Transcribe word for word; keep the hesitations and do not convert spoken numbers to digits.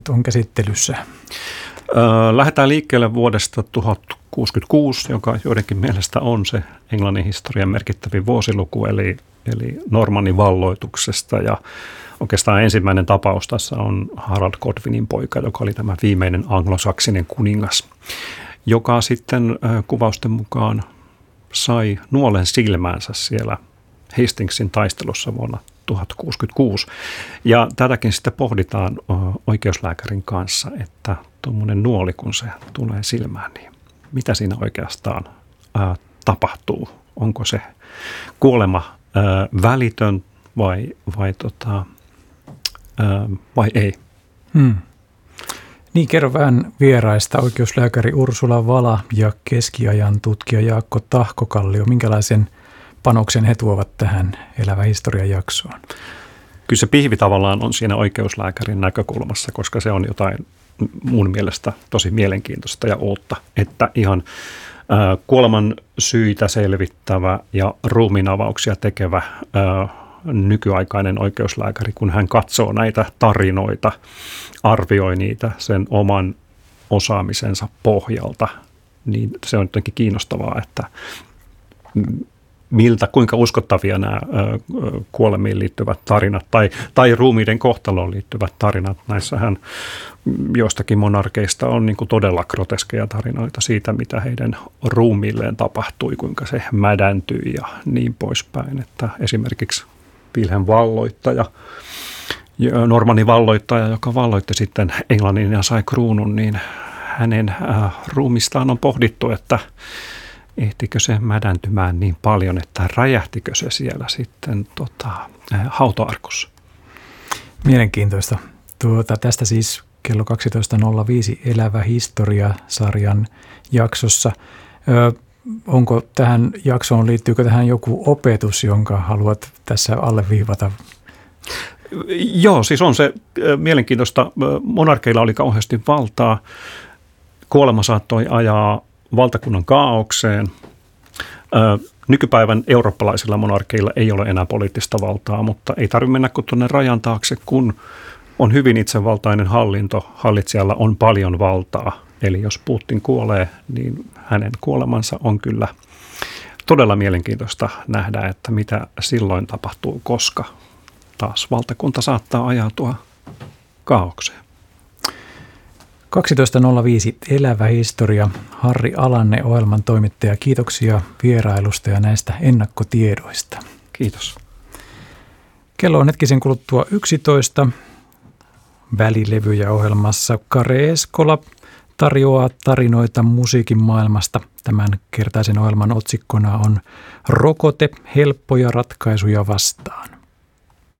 on käsittelyssä? Lähdetään liikkeelle vuodesta tuhatkuusikymmentäkuusi, joka joidenkin mielestä on se Englannin historian merkittävin vuosiluku, eli, eli Normannin valloituksesta. Ja oikeastaan ensimmäinen tapaus tässä on Harald Godwinin poika, joka oli tämä viimeinen anglosaksinen kuningas, joka sitten kuvausten mukaan sai nuolen silmäänsä siellä Hastingsin taistelussa vuonna tuhatkuusikymmentäkuusi. Ja tätäkin sitten pohditaan oikeuslääkärin kanssa, että tuommoinen nuoli, kun se tulee silmään, niin mitä siinä oikeastaan ää, tapahtuu? Onko se kuolema ää, välitön vai, vai, tota, ää, vai ei? Hmm. Niin, kerro vähän vieraista. Oikeuslääkäri Ursula Vala ja keskiajan tutkija Jaakko Tahkokallio. Minkälaisen panoksen he tuovat tähän Elävä historia -jaksoon? Kyllä se pihvi tavallaan on siinä oikeuslääkärin näkökulmassa, koska se on jotain mun mielestä tosi mielenkiintoista ja uutta, että ihan äh, kuoleman syitä selvittävä ja ruumiinavauksia tekevä äh, nykyaikainen oikeuslääkäri, kun hän katsoo näitä tarinoita, arvioi niitä sen oman osaamisensa pohjalta, niin se on jotenkin kiinnostavaa, että miltä, kuinka uskottavia nämä kuolemiin liittyvät tarinat tai, tai ruumiiden kohtaloon liittyvät tarinat. Näissähän joistakin monarkeista on niin kuin todella groteskeja tarinoita siitä, mitä heidän ruumiilleen tapahtui, kuinka se mädäntyi ja niin poispäin. Että esimerkiksi Wilhelm valloittaja, Normannin valloittaja, joka valloitti sitten Englannin ja sai kruunun, niin hänen ruumistaan on pohdittu, että ehtikö se mädäntymään niin paljon, että räjähtikö se siellä sitten tota, hautoarkussa. Mielenkiintoista. Tuota, tästä siis kello kaksitoista nolla viisi Elävä historia-sarjan jaksossa. Ö, onko tähän jaksoon, liittyykö tähän joku opetus, jonka haluat tässä alleviivata? Joo, siis on se mielenkiintoista. Monarkeilla oli kauheasti valtaa. Kuolema saattoi ajaa valtakunnan kaaukseen. Nykypäivän eurooppalaisilla monarkeilla ei ole enää poliittista valtaa, mutta ei tarvitse mennä kuin tuonne rajan taakse, kun on hyvin itsevaltainen hallinto. Hallitsijalla on paljon valtaa. Eli jos Putin kuolee, niin hänen kuolemansa on kyllä todella mielenkiintoista nähdä, että mitä silloin tapahtuu, koska taas valtakunta saattaa ajautua kaaukseen. kaksitoista nolla viisi Elävä historia. Harri Alanne, ohjelman toimittaja. Kiitoksia vierailusta ja näistä ennakkotiedoista. Kiitos. Kello on hetkisen kuluttua yksitoista. Välilevyjä ohjelmassa Kare Eskola tarjoaa tarinoita musiikin maailmasta. Tämän kertaisen ohjelman otsikkona on Rokote helppoja ratkaisuja vastaan.